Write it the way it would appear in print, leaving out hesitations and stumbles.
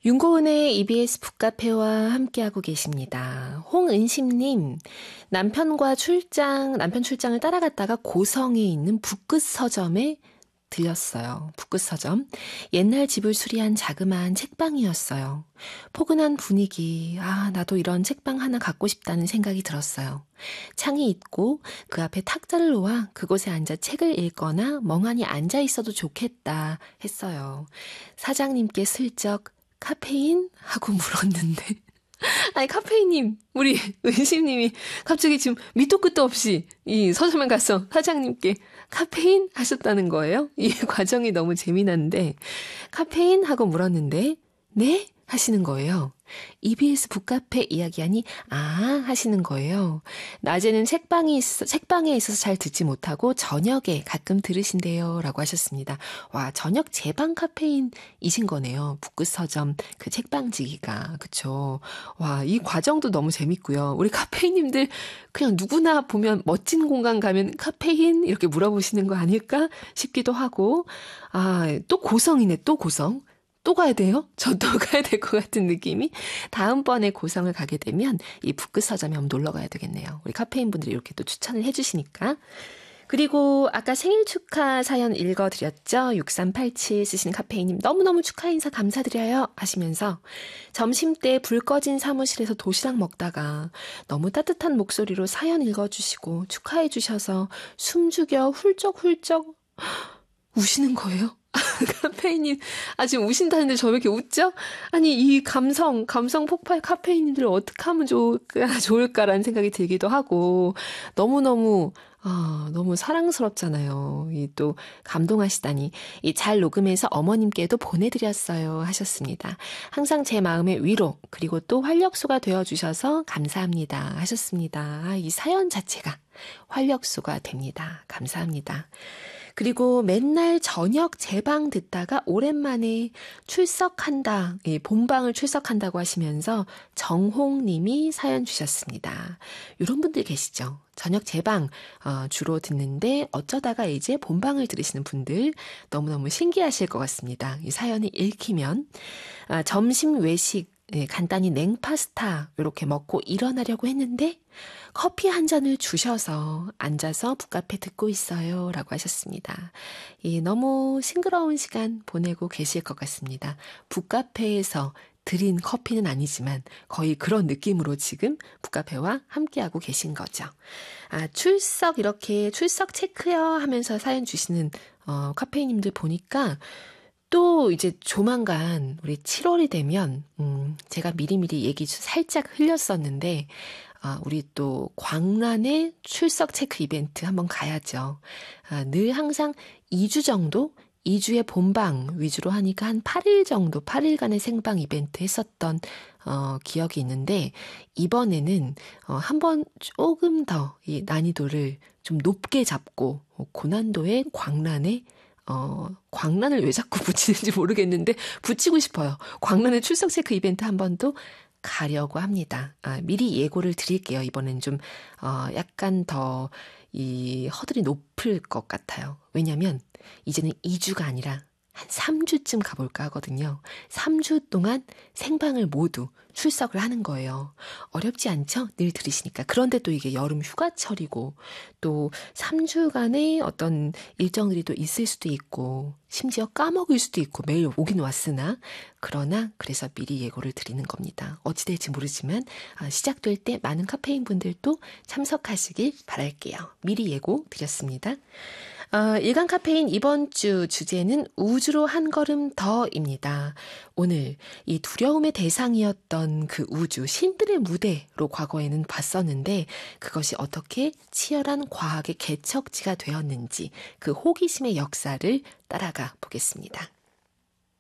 윤고은의 EBS 북카페와 함께하고 계십니다. 홍은심님, 남편 출장을 따라갔다가 고성에 있는 북끝 서점에 들렸어요. 북끝 서점. 옛날 집을 수리한 자그마한 책방이었어요. 포근한 분위기, 나도 이런 책방 하나 갖고 싶다는 생각이 들었어요. 창이 있고 그 앞에 탁자를 놓아 그곳에 앉아 책을 읽거나 멍하니 앉아 있어도 좋겠다 했어요. 사장님께 슬쩍 카페인? 하고 물었는데 아니 카페인님, 우리 은심님이 갑자기 지금 밑도 끝도 없이 이 서점에 가서 사장님께 카페인? 하셨다는 거예요. 이 과정이 너무 재미난데 카페인? 하고 물었는데 네? 하시는 거예요. EBS 북카페 이야기하니 하시는 거예요. 낮에는 책방에 있어서 잘 듣지 못하고 저녁에 가끔 들으신대요 라고 하셨습니다. 와, 저녁 제방 카페인이신 거네요. 북끝 서점 그 책방지기가. 그쵸. 와, 이 과정도 너무 재밌고요. 우리 카페인님들 그냥 누구나 보면 멋진 공간 가면 카페인 이렇게 물어보시는 거 아닐까 싶기도 하고, 또 고성이네. 또 고성. 또 가야 돼요? 저 또 가야 될 것 같은 느낌이. 다음번에 고성을 가게 되면 이 북끝 서점에 한번 놀러 가야 되겠네요. 우리 카페인 분들이 이렇게 또 추천을 해주시니까. 그리고 아까 생일 축하 사연 읽어드렸죠? 6387 쓰신 카페인님 너무너무 축하 인사 감사드려요 하시면서 점심때 불 꺼진 사무실에서 도시락 먹다가 너무 따뜻한 목소리로 사연 읽어주시고 축하해 주셔서 숨죽여 훌쩍훌쩍 우시는 거예요? 카페인님, 지금 우신다는데 저 왜 이렇게 웃죠? 아니, 이 감성 폭발 카페인님들 어떻게 하면 좋을까라는 생각이 들기도 하고, 너무 사랑스럽잖아요. 이 또 감동하시다니. 이 잘 녹음해서 어머님께도 보내드렸어요 하셨습니다. 항상 제 마음의 위로, 그리고 또 활력소가 되어주셔서 감사합니다 하셨습니다. 이 사연 자체가 활력소가 됩니다. 감사합니다. 그리고 맨날 저녁 제방 듣다가 오랜만에 출석한다, 본방을 출석한다고 하시면서 정홍님이 사연 주셨습니다. 이런 분들 계시죠? 저녁 제방 주로 듣는데 어쩌다가 이제 본방을 들으시는 분들 너무너무 신기하실 것 같습니다. 이 사연이 읽히면 점심 외식 간단히 냉파스타 이렇게 먹고 일어나려고 했는데 커피 한 잔을 주셔서 앉아서 북카페 듣고 있어요 라고 하셨습니다. 너무 싱그러운 시간 보내고 계실 것 같습니다. 북카페에서 드린 커피는 아니지만 거의 그런 느낌으로 지금 북카페와 함께하고 계신 거죠. 출석 체크요 하면서 사연 주시는 카페인님들 보니까 또 이제 조만간 우리 7월이 되면 제가 미리미리 얘기 살짝 흘렸었는데 우리 또 광란의 출석 체크 이벤트 한번 가야죠. 늘 항상 2주 정도 2주의 본방 위주로 하니까 한 8일간의 생방 이벤트 했었던 기억이 있는데 이번에는 한번 조금 더 이 난이도를 좀 높게 잡고 고난도의 광란을 왜 자꾸 붙이는지 모르겠는데 붙이고 싶어요. 광란의 출석 체크 이벤트 한 번 더 가려고 합니다. 미리 예고를 드릴게요. 이번엔 좀 약간 더 이 허들이 높을 것 같아요. 왜냐면 이제는 2주가 아니라 한 3주쯤 가볼까 하거든요. 3주 동안 생방을 모두 출석을 하는 거예요. 어렵지 않죠? 늘 들으시니까. 그런데 또 이게 여름 휴가철이고 또 3주간의 어떤 일정들이 또 있을 수도 있고 심지어 까먹을 수도 있고 매일 오긴 왔으나 그러나 그래서 미리 예고를 드리는 겁니다. 어찌 될지 모르지만 시작될 때 많은 카페인 분들도 참석하시길 바랄게요. 미리 예고 드렸습니다. 일간 카페인 이번 주 주제는 우주로 한 걸음 더입니다. 오늘 이 두려움의 대상이었던 그 우주, 신들의 무대로 과거에는 봤었는데 그것이 어떻게 치열한 과학의 개척지가 되었는지 그 호기심의 역사를 따라가 보겠습니다.